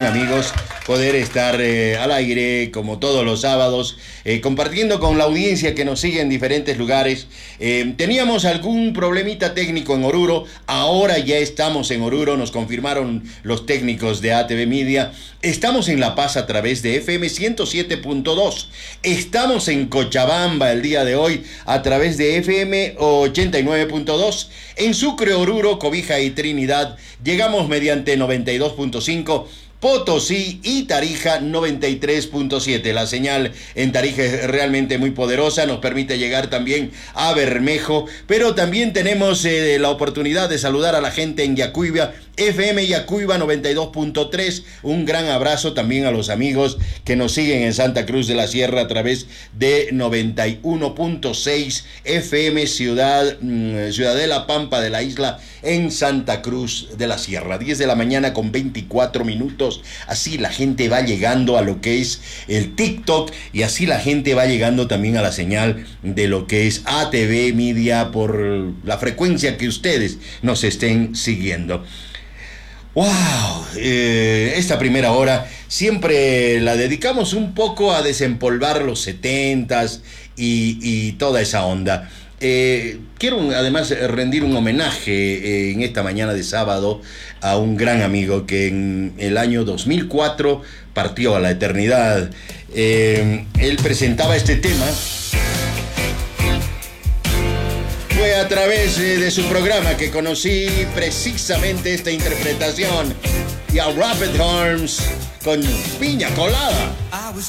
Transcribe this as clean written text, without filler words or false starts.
amigos, poder estar al aire como todos los sábados, compartiendo con la audiencia que nos sigue en diferentes lugares. Teníamos algún problemita técnico en Oruro, ahora ya estamos en Oruro, nos confirmaron los técnicos de ATV Media. Estamos en La Paz a través de FM 107.2, estamos en Cochabamba el día de hoy a través de FM 89.2, en Sucre, Oruro, Cobija y Trinidad llegamos mediante 92.5, Potosí y Tarija 93.7. La señal en Tarija es realmente muy poderosa, nos permite llegar también a Bermejo, pero también tenemos la oportunidad de saludar a la gente en Yacuiba, FM Yacuiba 92.3. Un gran abrazo también a los amigos que nos siguen en Santa Cruz de la Sierra a través de 91.6 FM Ciudadela Pampa de la Isla en Santa Cruz de la Sierra. 10 de la mañana con 24 minutos. Así la gente va llegando a lo que es el TikTok y así la gente va llegando también a la señal de lo que es ATV Media por la frecuencia que ustedes nos estén siguiendo. ¡Wow! Esta primera hora siempre la dedicamos un poco a desempolvar los 70s y toda esa onda. Quiero además rendir un homenaje en esta mañana de sábado a un gran amigo que en el año 2004 partió a la eternidad. Él presentaba este tema. Fue a través de su programa que conocí precisamente esta interpretación y a Rapid Arms con Piña Colada.